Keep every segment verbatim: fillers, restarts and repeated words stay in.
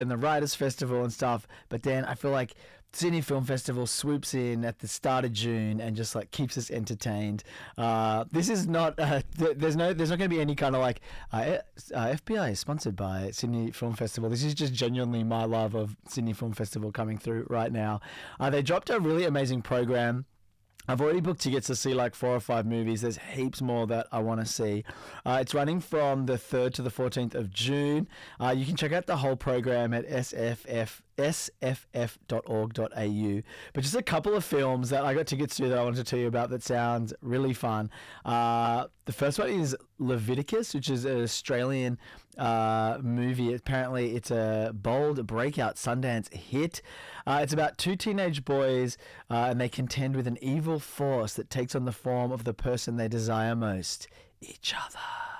and the Writers Festival and stuff. But then I feel like Sydney Film Festival swoops in at the start of June and just like keeps us entertained. Uh, this is not uh, th- there's no there's not going to be any kind of like uh, uh, F B I is sponsored by Sydney Film Festival. This is just genuinely my love of Sydney Film Festival coming through right now. Uh, they dropped a really amazing program. I've already booked tickets to see like four or five movies. There's heaps more that I want to see. Uh, it's running from the third to the fourteenth of June. Uh, you can check out the whole program at S F F S F F dot org dot A U. But just a couple of films that I got tickets to that I wanted to tell you about that sounds really fun. Uh, the first one is Leviticus, which is an Australian uh, movie. Apparently, it's a bold breakout Sundance hit. Uh, it's about two teenage boys, uh, and they contend with an evil force that takes on the form of the person they desire most, each other.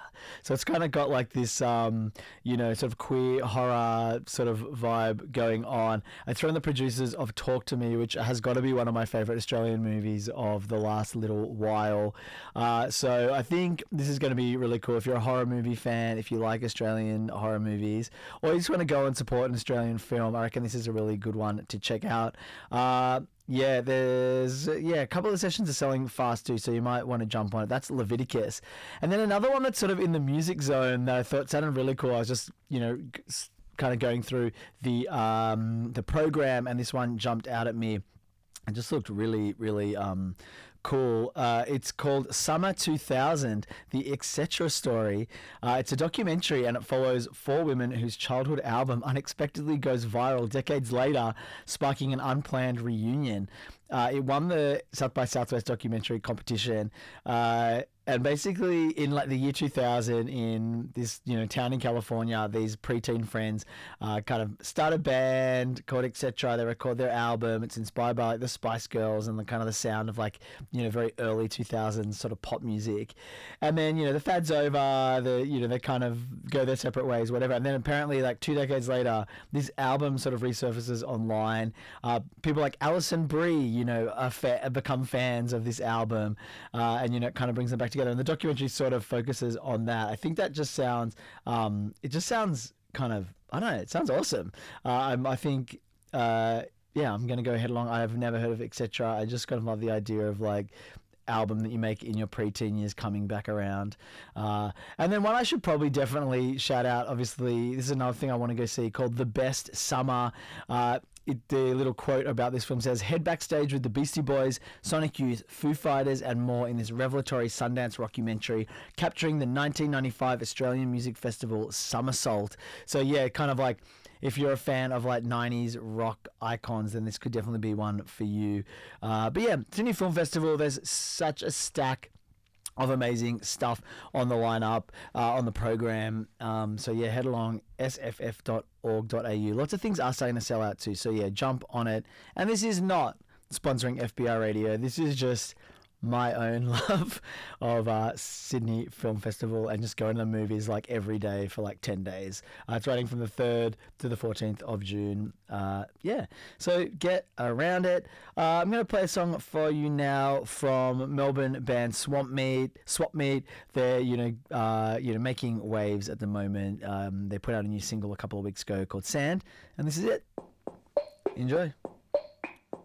So it's kind of got like this, um, you know, sort of queer horror sort of vibe going on. It's from the producers of Talk to Me, which has got to be one of my favourite Australian movies of the last little while. Uh, so I think this is going to be really cool. If you're a horror movie fan, if you like Australian horror movies, or you just want to go and support an Australian film, I reckon this is a really good one to check out. Uh, Yeah, there's yeah a couple of sessions are selling fast too, so you might want to jump on it. That's Leviticus, and then another one that's sort of in the music zone that I thought sounded really cool. I was just you know kind of going through the um, the program, and this one jumped out at me. It just looked really, really um, cool. Uh, it's called Summer two thousand, the et cetera story. Uh, it's a documentary, and it follows four women whose childhood album unexpectedly goes viral decades later, sparking an unplanned reunion. Uh, it won the South by Southwest documentary competition. Uh, And basically, in like the year two thousand, in this you know town in California, these preteen friends uh, kind of start a band called et cetera. They record their album. It's inspired by like the Spice Girls and the kind of the sound of like you know very early two thousands sort of pop music. And then you know the fad's over. The you know they kind of go their separate ways, whatever. And then apparently, like two decades later, this album sort of resurfaces online. Uh, people like Alison Brie, you know, are fa- become fans of this album, uh, and you know it kind of brings them back together, and the documentary sort of focuses on that. I think that just sounds, um, it just sounds kind of, I don't know, it sounds awesome. Uh, I'm, I think, uh, yeah, I'm going to go ahead along. I've never heard of et cetera. I just kind of love the idea of like album that you make in your preteen years coming back around. Uh, and then one I should probably definitely shout out, obviously, this is another thing I want to go see called The Best Summer. Uh, It, the little quote about this film says, head backstage with the Beastie Boys, Sonic Youth, Foo Fighters and more in this revelatory Sundance rockumentary capturing the nineteen ninety-five Australian Music Festival Somersault. So yeah, kind of like if you're a fan of like nineties rock icons, then this could definitely be one for you. Uh, but yeah, Sydney Film Festival, there's such a stack of amazing stuff on the lineup, uh, on the program. Um, so yeah, head along S F F dot org dot A U. Lots of things are starting to sell out too. So yeah, jump on it. And this is not sponsoring F B I Radio. This is just my own love of uh, Sydney Film Festival and just going to the movies like every day for like ten days. Uh, it's running from the third to the fourteenth of June. Uh, yeah, so get around it. Uh, I'm going to play a song for you now from Melbourne band Swamp Meat. Swap Meat, they're you know uh, you know making waves at the moment. Um, they put out a new single a couple of weeks ago called Sand, and this is it. Enjoy.